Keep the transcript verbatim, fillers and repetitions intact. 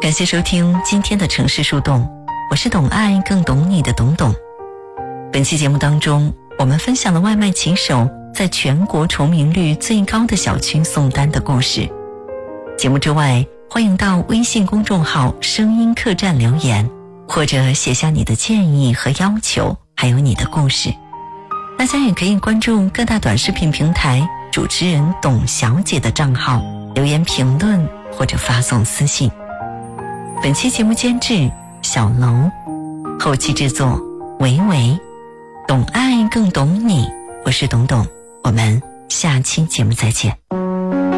感谢收听今天的城市树洞，我是懂爱更懂你的懂懂。本期节目当中，我们分享了外卖骑手在全国重名率最高的小区送单的故事。节目之外，欢迎到微信公众号声音客栈留言，或者写下你的建议和要求，还有你的故事。大家也可以关注各大短视频平台主持人董小姐的账号，留言评论或者发送私信。本期节目监制小楼，后期制作维维，懂爱更懂你，我是董董，我们下期节目再见。